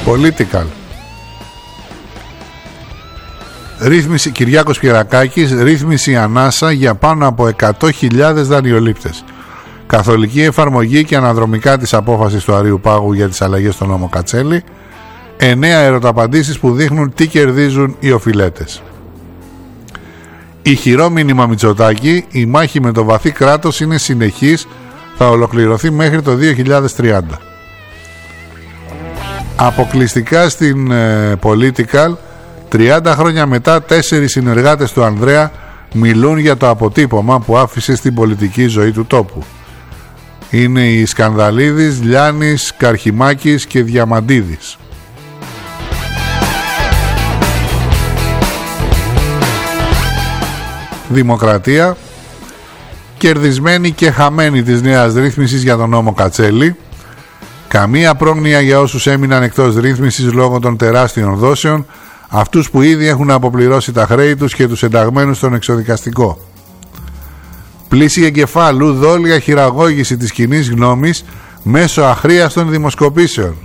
Political. Ρύθμιση, Κυριάκος Πιερακάκης, ρύθμιση ανάσα για πάνω από 100.000 δανειολήπτες. Καθολική εφαρμογή και αναδρομικά της απόφασης του Αρείου Πάγου για τις αλλαγές στον νόμο Κατσέλη. 9 ερωταπαντήσεις που δείχνουν τι κερδίζουν οι οφειλέτες. Ηχηρό μήνυμα Μητσοτάκη, η μάχη με το βαθύ κράτος είναι συνεχής, θα ολοκληρωθεί μέχρι το 2030. Αποκλειστικά στην Political, 30 χρόνια μετά, 4 συνεργάτες του Ανδρέα μιλούν για το αποτύπωμα που άφησε στην πολιτική ζωή του τόπου. Είναι οι Σκανδαλίδης, Λιάνης, Καρχιμάκης και Διαμαντίδης. Δημοκρατία. Κερδισμένη και χαμένη της νέας ρύθμισης για τον νόμο Κατσέλη. Καμία πρόνοια για όσους έμειναν εκτός ρύθμισης λόγω των τεράστιων δόσεων, αυτούς που ήδη έχουν αποπληρώσει τα χρέη τους και τους ενταγμένους στον εξοδικαστικό. Πλήση εγκεφάλου, δόλια χειραγώγηση της κοινής γνώμης μέσω αχρίαστων δημοσκοπήσεων.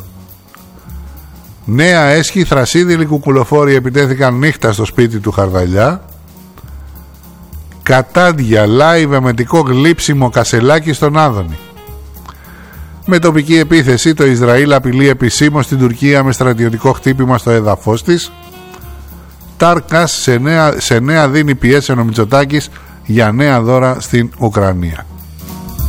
Νέα έσχη, θρασίδηλοι κουκουλοφόροι επιτέθηκαν νύχτα στο σπίτι του Χαρδαλιά. Κατάντια, live εμετικό γλύψιμο Κασελάκη στον Άδωνη. Με τοπική επίθεση, το Ισραήλ απειλεί επισήμως την Τουρκία με στρατιωτικό χτύπημα στο έδαφος της. Τάρκας σε νέα δίνει πιέσεων ο Μητσοτάκης για νέα δώρα στην Ουκρανία.